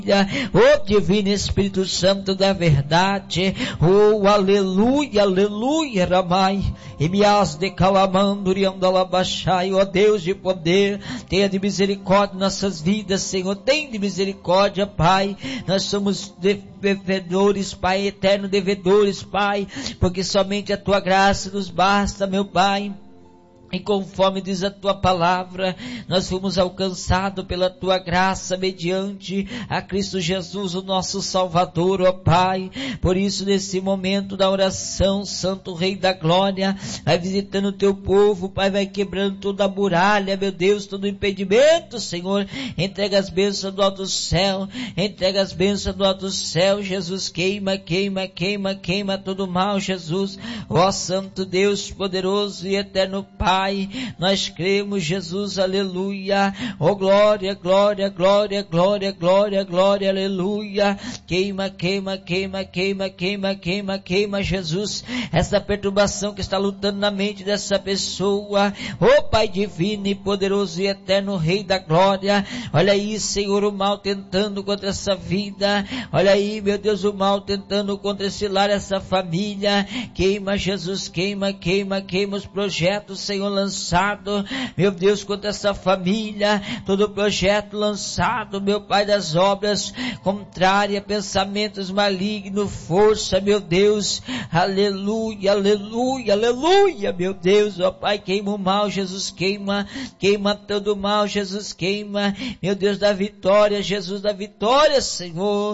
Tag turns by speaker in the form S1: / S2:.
S1: Oh Divino Espírito Santo da verdade, oh aleluia, aleluia, Ramai, Emias de Calamanduriandalabachai, ó Deus de poder, tenha de misericórdia nossas vidas, Senhor, tenha de misericórdia, Pai, nós somos devedores, Pai, eterno devedores, Pai, porque somente a Tua graça nos basta, meu Pai. E conforme diz a Tua palavra, nós fomos alcançados pela Tua graça mediante a Cristo Jesus, o nosso Salvador, ó Pai. Por isso, nesse momento da oração, Santo Rei da Glória, vai visitando o Teu povo, Pai, vai quebrando toda a muralha, meu Deus, todo impedimento, Senhor. Entrega as bênçãos do alto céu, entrega as bênçãos do alto céu, Jesus, queima, queima, queima, queima todo mal, Jesus. Ó Santo Deus, poderoso e eterno Pai, nós cremos, Jesus, aleluia, oh glória, glória, glória, glória, glória, glória, aleluia, queima, queima, queima, queima, queima, queima, queima, Jesus, essa perturbação que está lutando na mente dessa pessoa, oh Pai divino e poderoso e eterno Rei da Glória, olha aí, Senhor, o mal tentando contra essa vida, olha aí, meu Deus, o mal tentando contra esse lar, essa família, queima, Jesus, queima, queima, queima os projetos, Senhor, lançado, meu Deus, contra essa família, todo projeto lançado, meu Pai das obras, contrária, pensamentos malignos, força, meu Deus, aleluia, aleluia, aleluia, meu Deus, ó Pai, queima o mal, Jesus, queima, queima todo o mal, Jesus, queima, meu Deus da vitória, Jesus da vitória, Senhor,